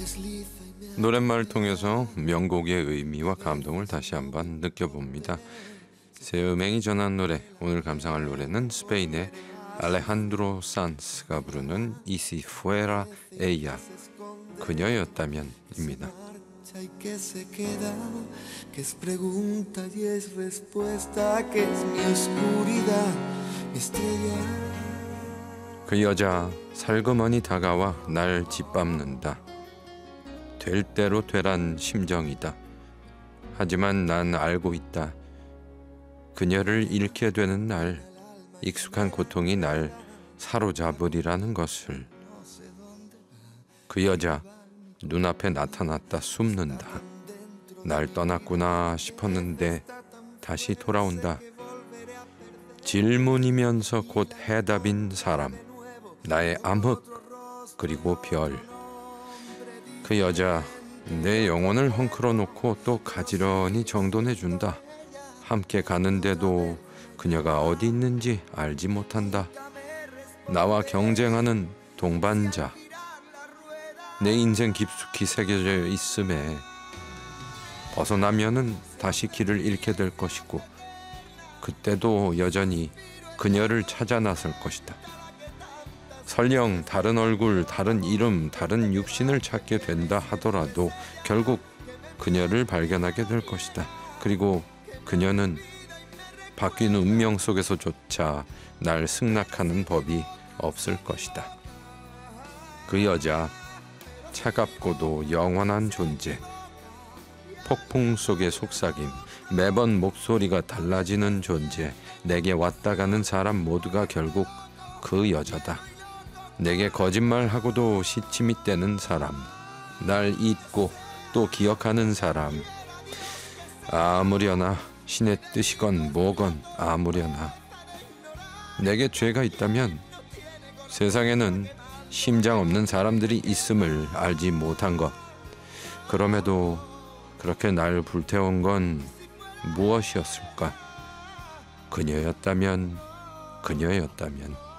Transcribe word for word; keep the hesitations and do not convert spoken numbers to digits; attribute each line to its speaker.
Speaker 1: 노랫말을 통해서 명곡의 의미와 감동을 다시 한번 느껴봅니다. 새 음행이 전한 노래, 오늘 감상할 노래는 스페인의 알레한드로 산스가 부르는 이시 fuera ella, 그녀였다면입니다. 그 여자 살그머니 다가와 날 짓밟는다. 될 대로 되란 심정이다. 하지만 난 알고 있다. 그녀를 잃게 되는 날, 익숙한 고통이 날 사로잡으리라는 것을. 그 여자 눈앞에 나타났다. 숨는다. 날 떠났구나 싶었는데 다시 돌아온다. 질문이면서 곧 해답인 사람, 나의 암흑 그리고 별. 그 여자 내 영혼을 헝클어 놓고 또 가지런히 정돈해준다. 함께 가는데도 그녀가 어디 있는지 알지 못한다. 나와 경쟁하는 동반자. 내 인생 깊숙이 새겨져 있음에 벗어나면은 다시 길을 잃게 될 것이고, 그때도 여전히 그녀를 찾아 나설 것이다. 설령 다른 얼굴, 다른 이름, 다른 육신을 찾게 된다 하더라도 결국 그녀를 발견하게 될 것이다. 그리고 그녀는 바뀐 운명 속에서조차 날 승낙하는 법이 없을 것이다. 그 여자, 차갑고도 영원한 존재. 폭풍 속의 속삭임, 매번 목소리가 달라지는 존재. 내게 왔다 가는 사람 모두가 결국 그 여자다. 내게 거짓말하고도 시침이 떼는 사람, 날 잊고 또 기억하는 사람. 아무려나 신의 뜻이건 뭐건 아무려나. 내게 죄가 있다면 세상에는 심장 없는 사람들이 있음을 알지 못한 것. 그럼에도 그렇게 날 불태운 건 무엇이었을까? 그녀였다면, 그녀였다면.